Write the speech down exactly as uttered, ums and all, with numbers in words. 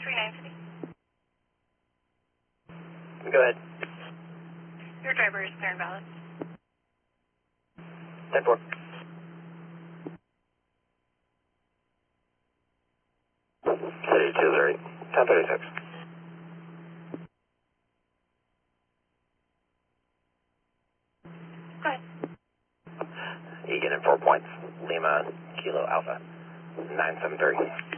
three nine city. Go ahead. Your driver is clear and valid. ten four. City two zero eight, ten thirty-six. Go ahead. Egan in four points, Lima, Kilo Alpha, nine seven three.